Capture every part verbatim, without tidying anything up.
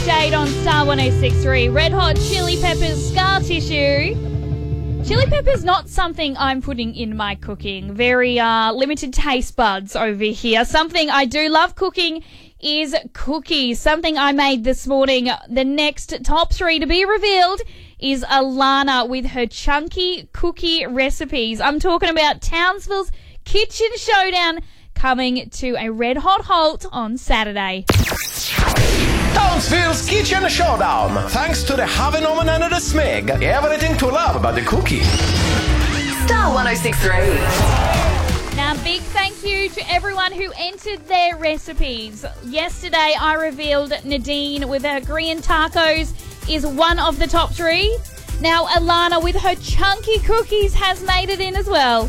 Jade on Star one oh six point three. Red Hot Chili Peppers, Scar Tissue. Chili pepper's not something I'm putting in my cooking. Very uh, limited taste buds over here. Something I do love cooking is cookies. Something I made this morning. The next top three to be revealed is Alana with her chunky cookie recipes. I'm talking about Townsville's Kitchen Showdown coming to a red hot halt on Saturday. Townsville's Kitchen Showdown. Thanks to the Harvey Norman and the Smeg. Everything to love about the cookie. Star one oh six point three. Now, big thank you to everyone who entered their recipes. Yesterday, I revealed Nadine with her Korean tacos is one of the top three. Now, Alana with her chunky cookies has made it in as well.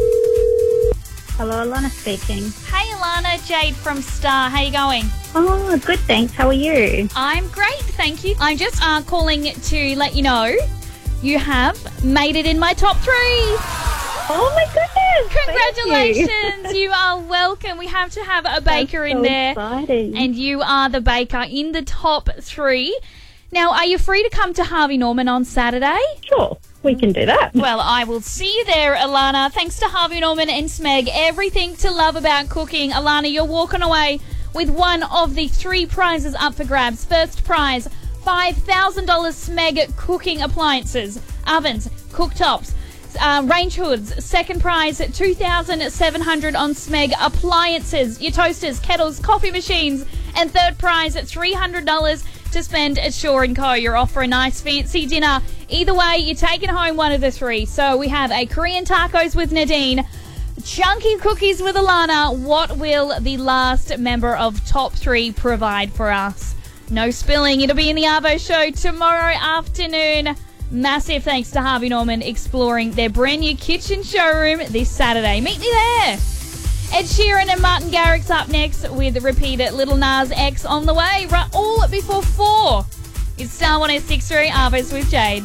Hello, Alana speaking. Hey, Alana, Jade from Star. How you going? Oh, good, thanks. How are you? I'm great, thank you. I'm just uh, calling to let you know you have made it in my top three. Oh, my goodness. Congratulations. You. you are welcome. We have to have a baker That's in so there. exciting. And you are the baker in the top three. Now, are you free to come to Harvey Norman on Saturday? Sure, we can do that. Well, I will see you there, Alana. Thanks to Harvey Norman and Smeg. Everything to love about cooking. Alana, you're walking away with one of the three prizes up for grabs. First prize, five thousand dollars Smeg cooking appliances, ovens, cooktops, uh, range hoods. Second prize, two thousand seven hundred dollars on Smeg appliances, your toasters, kettles, coffee machines. And third prize, three hundred dollars to spend at Shaw and Co. You're off for a nice fancy dinner. Either way, you're taking home one of the three. So we have a Korean tacos with Nadine, chunky cookies with Alana. What will the last member of top three provide for us? No spilling. It'll be in the Arvo Show tomorrow afternoon. Massive thanks to Harvey Norman exploring their brand new kitchen showroom this Saturday. Meet me there. Ed Sheeran and Martin Garrix up next with repeat it. Little Nas X on the way. Right, all before four. It's Star one oh six point three Arvos with Jade.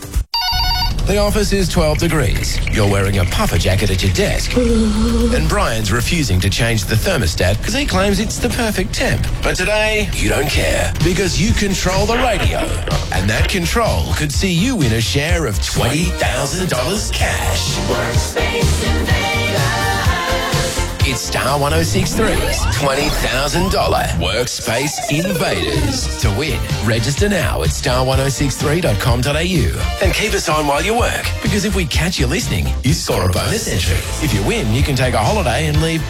The office is twelve degrees. You're wearing a puffer jacket at your desk. And Brian's refusing to change the thermostat because he claims it's the perfect temp. But today, you don't care because you control the radio. And that control could see you win a share of twenty thousand dollars cash. It's Star one oh six point three's twenty thousand dollars Workspace Invaders. To win, register now at star one oh six three dot com dot a u and keep us on while you work, because if we catch you listening, you score a bonus entry. If you win, you can take a holiday and leave